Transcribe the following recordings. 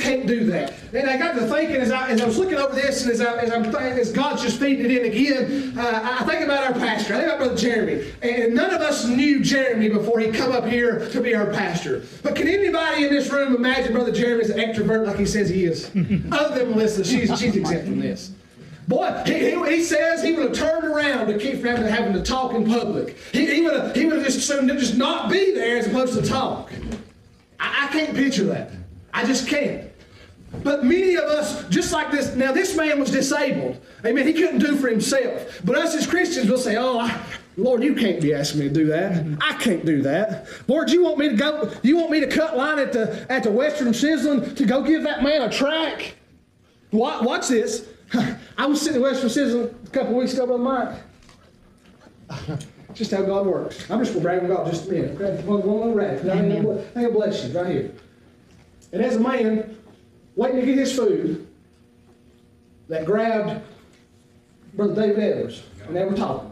can't do that. And I got to thinking as I was looking over this, and as God's just feeding it in again, I think about our pastor. I think about Brother Jeremy. And none of us knew Jeremy before he come up here to be our pastor. But can anybody in this room imagine Brother Jeremy as an extrovert like he says he is? Other than Melissa, she's exempt from this. Boy, he says he would have turned around to keep from having to talk in public. He would have just assumed to just not be there as opposed to talk. I can't picture that. I just can't. But many of us, just like this, now this man was disabled. Amen. He couldn't do for himself. But us as Christians will say, Lord, you can't be asking me to do that. I can't do that. Lord, you want me to go? You want me to cut line at the Western Sizzling to go give that man a track? Watch this. I was sitting in Western Sizzling a couple of weeks ago, Brother Mike. Just how God works. I'm just going to brag on God just a minute. Okay? One little rack. He'll bless you right here. And as a man waiting to get his food, that grabbed Brother David Edwards, and they were talking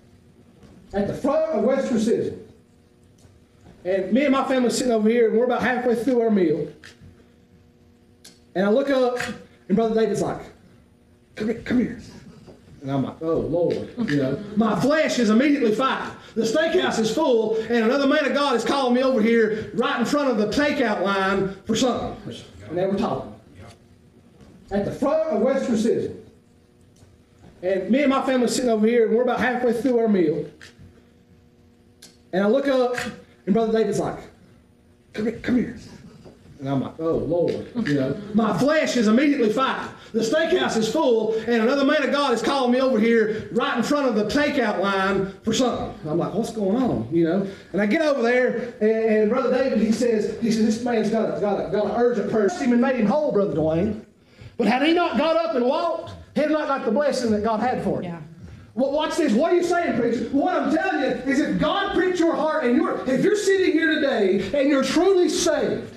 at the front of Western Sizzling. And me and my family sitting over here, and we're about halfway through our meal. And I look up, and Brother David's like, Come here. And I'm like, oh, Lord. My flesh is immediately fighting. The steakhouse is full, and another man of God is calling me over here right in front of the takeout line for something. And they were talking at the front of Western Sizzling. And me and my family sitting over here, and we're about halfway through our meal. And I look up, and Brother David's like, come here. And I'm like, oh, Lord. My flesh is immediately fighting. The steakhouse is full, and another man of God is calling me over here right in front of the takeout line for something. I'm like, what's going on? And I get over there, and Brother David, he says, this man's got an urgent person and made him whole, Brother Dwayne. But had he not got up and walked, he'd not got the blessing that God had for him. Yeah. Well, watch this. What are you saying, preacher? What I'm telling you is if God pricked your heart, and if you're sitting here today and you're truly saved,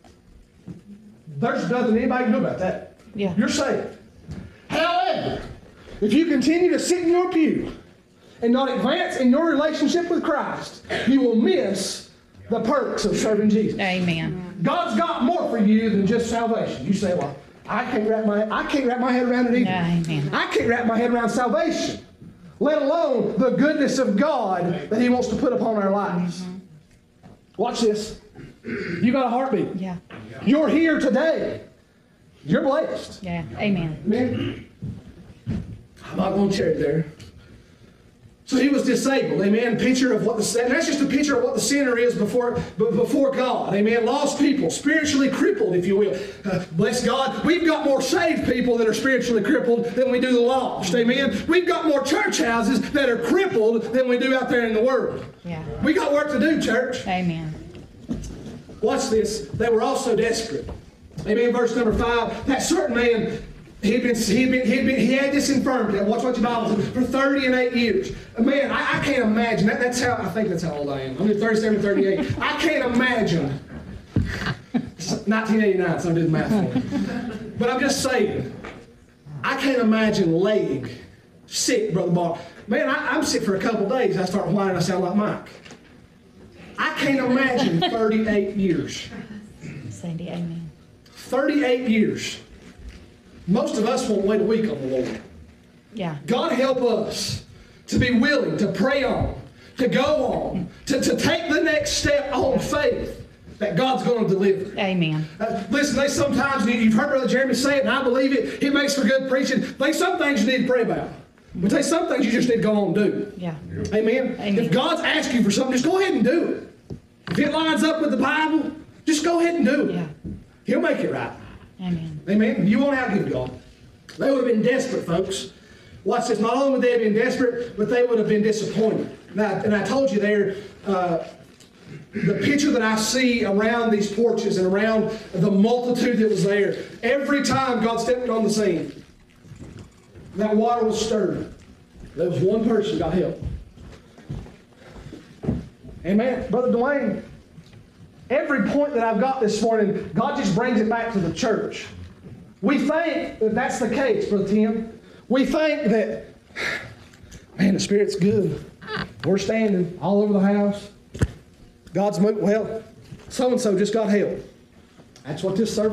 there's nothing anybody can do about that. Yeah. You're saved. However, if you continue to sit in your pew and not advance in your relationship with Christ, you will miss the perks of serving Jesus. Amen. God's got more for you than just salvation. You say, well, I can't wrap my head around it either. Amen. I can't wrap my head around salvation, let alone the goodness of God that He wants to put upon our lives. Mm-hmm. Watch this. You got a heartbeat. Yeah. You're here today. You're blessed. Yeah. Amen. Amen. I'm not going to share it there. So he was disabled. Amen. Picture of what and that's just a picture of what the sinner is before God. Amen. Lost people, spiritually crippled, if you will. Bless God. We've got more saved people that are spiritually crippled than we do the lost. Amen. We've got more church houses that are crippled than we do out there in the world. Yeah. We got work to do, church. Amen. Watch this. They were also desperate. Amen. Verse number 5. That certain man, he had this infirmity. Watch what your Bible says. For 38 years. Man, I can't imagine. I think that's how old I am. I'm 37, 38. I can't imagine. 1989, so I did the math for me. But I'm just saying, I can't imagine laying sick, Brother Barr. Man, I'm sick for a couple days. I start whining. I sound like Mike. I can't imagine 38 years. Sandy, amen. 38 years. Most of us won't wait a week on the Lord. Yeah. God help us to be willing to pray on, to go on, to take the next step on faith that God's going to deliver. Amen. Listen, they sometimes, you've heard Brother Jeremy say it, and I believe it. It makes for good preaching. There's some things you need to pray about. But there's some things you just need to go on and do. Yeah. Amen? Amen. If God's asking you for something, just go ahead and do it. If it lines up with the Bible, just go ahead and do it. Yeah. He'll make it right. Amen. Amen. You won't outgive God. They would have been desperate, folks. Watch this. Not only would they have been desperate, but they would have been disappointed. Now, and I told you there, the picture that I see around these porches and around the multitude that was there, every time God stepped on the scene, that water was stirred. There was one person got help. Amen. Brother Dwayne, every point that I've got this morning, God just brings it back to the church. We think that that's the case, Brother Tim. We think that, man, the Spirit's good. We're standing all over the house. God's moving. Well, so-and-so just got help. That's what this service